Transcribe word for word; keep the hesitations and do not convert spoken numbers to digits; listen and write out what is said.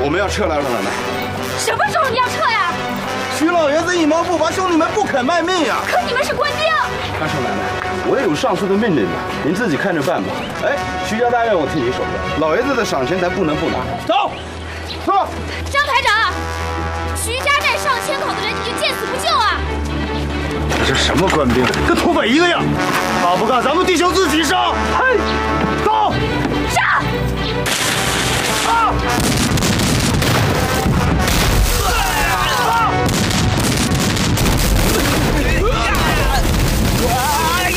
我们要撤了，少奶奶。 什么时候你要撤呀？ 徐老爷子一毛不拔，兄弟们不肯卖命呀！ 可你们是官兵。 那少奶奶，我也有上司的命令的，您自己看着办吧。哎，徐家大院我替你守着，老爷子的赏钱咱不能不拿。走，走。 张排长，徐家寨上千口的人，你就见死不救啊？ 这什么官兵，跟土匪一个样！打不干，咱们弟兄自己上！嘿。